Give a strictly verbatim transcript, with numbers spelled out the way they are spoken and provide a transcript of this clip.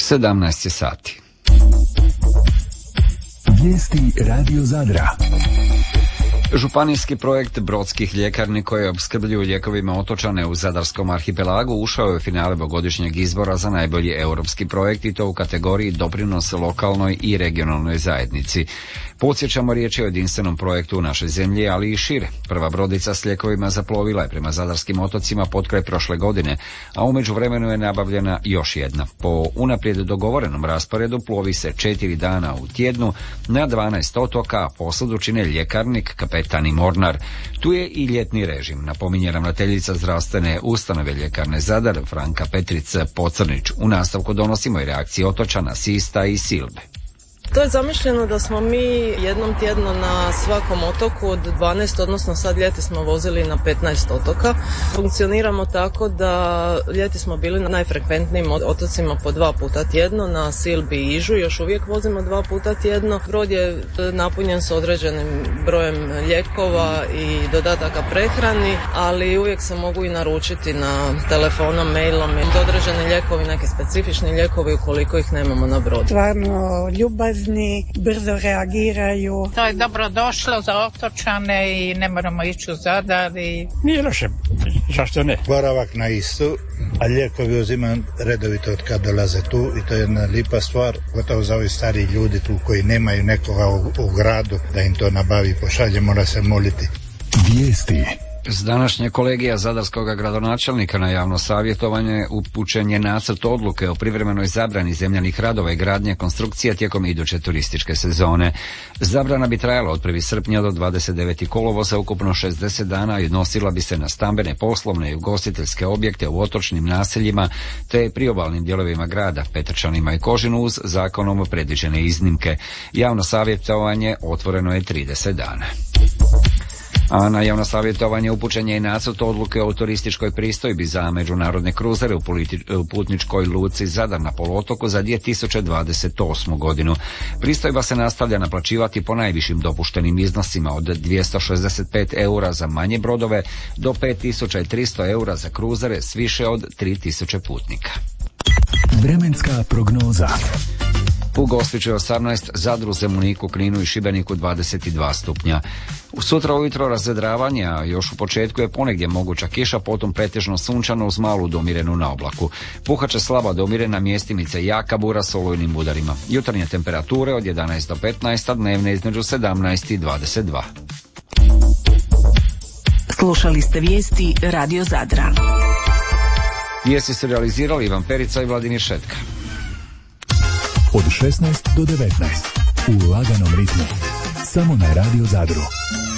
sedamnaest sati. Vijesti Radio Zadra. Županijski projekt brodskih ljekarni koje opskrbljuju lijekovima otočane u Zadarskom arhipelagu ušao je u finale ovogodišnjeg izbora za najbolji europski projekt i to u kategoriji doprinos lokalnoj i regionalnoj zajednici. Podsjećamo, riječ je o jedinstvenom projektu u našoj zemlji, ali i šire. Prva brodica s lijekovima zaplovila je prema zadarskim otocima potkraj prošle godine, a u međuvremenu je nabavljena još jedna. Po unaprijed dogovorenom rasporedu plovi se četiri dana u tjednu na dvanaest otoka, a posadu čine ljekarnik, kapetan i mornar. Tu je i ljetni režim, napominje ravnateljica zdravstvene ustanove ljekarne Zadar, Franka Petrica Pocrnić. U nastavku donosimo i reakcije otočana Sista i Silbe. To je zamišljeno da smo mi jednom tjedno na svakom otoku od dvanaest, odnosno sad ljeti smo vozili na petnaest otoka. Funkcioniramo tako da ljeti smo bili na najfrekventnijim otocima po dva puta tjedno, na Silbi i Ižu još uvijek vozimo dva puta tjedno. Brod je napunjen s određenim brojem lijekova i dodataka prehrani, ali uvijek se mogu i naručiti na telefonom, mailom i određeni lijekovi, neki specifični lijekovi ukoliko ih nemamo na brodu. Stvarno ljubav, brzo reagiraju. To je dobro došlo za otočane i ne moramo ići u Zadar. I... Nije loše, zašto ne? Boravak na istu, a lijekovi uzimam redovito od kad dolaze tu i to je jedna lipa stvar, gotovo za ovi stari ljudi tu koji nemaju nekoga u, u gradu da im to nabavi, pošalje, mora se moliti. Vijesti. S današnje kolegija zadarskog gradonačelnika na javno savjetovanje upućen je nacrt odluke o privremenoj zabrani zemljanih radova i gradnje konstrukcija tijekom iduće turističke sezone. Zabrana bi trajala od prvog srpnja do dvadeset devetog kolovoza, ukupno šezdeset dana i odnosila bi se na stambene, poslovne i ugostiteljske objekte u otočnim naseljima te priobalnim dijelovima grada, Petrčanima i Kožinu uz zakonom predviđene iznimke. Javno savjetovanje otvoreno je trideset dana. A na javno savjetovanje upućen je i nacrt odluke o turističkoj pristojbi za međunarodne kruzere u, politi- u putničkoj luci Zadar na poluotoku za dvije tisuće dvadeset osmu godinu. Pristojba se nastavlja naplaćivati po najvišim dopuštenim iznosima od dvjesto šezdeset pet eura za manje brodove do pet tisuća tristo eura za kruzere s više od tri tisuće putnika. Vremenska prognoza. U Gospiću je osamnaest, Zadru, Zemuniku, Kninu i Šibeniku dvadeset dva stupnja. U sutra ujutro razvedravanje, a još u početku je ponegdje moguća kiša, potom pretežno sunčano uz malu do umjerenu na oblaku. Puhaće slaba do umjerena, mjestimice jaka bura s olujnim udarima. Jutarnje temperature od jedanaest do petnaest, a dnevne između sedamnaest i dvadeset dva. Slušali ste vijesti Radio Zadra. Vijesti su realizirali Ivan Perica i Vladimir Šetka. Od šesnaest do devetnaest u laganom ritmu. Samo na Radio Zadru.